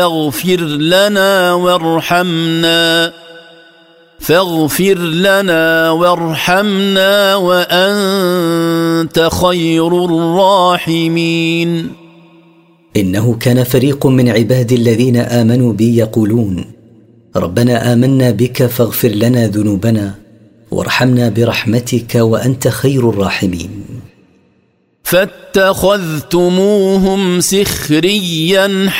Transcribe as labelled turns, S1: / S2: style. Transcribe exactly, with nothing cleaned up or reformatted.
S1: فاغفر لنا وارحمنا فاغفر لنا وارحمنا وأنت خير الراحمين.
S2: إنه كان فريق من عبادي الذين آمنوا بي يقولون ربنا آمنا بك فاغفر لنا ذنوبنا وارحمنا برحمتك وأنت خير الراحمين.
S1: فاتخذتموهم سخريا